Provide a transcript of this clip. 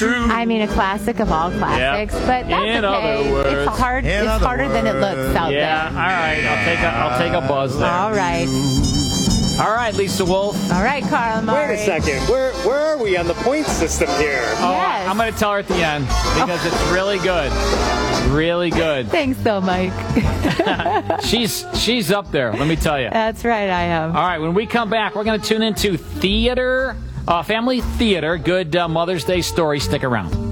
true. I mean, a classic of all classics, but that's In okay. other words. It's hard. In It's other harder than it looks out Yeah, all right. I'll take a buzz there. there. All right, Lisa Wolf. All right, Carl Amari. Wait a second. Where are we on the point system here? Oh, Yes. I'm going to tell her at the end because it's really good. Really good. Thanks, though, Mike. She's up there, let me tell you. That's right, I am. All right, when we come back, we're going to tune into theater, family theater. Good Mother's Day story. Stick around.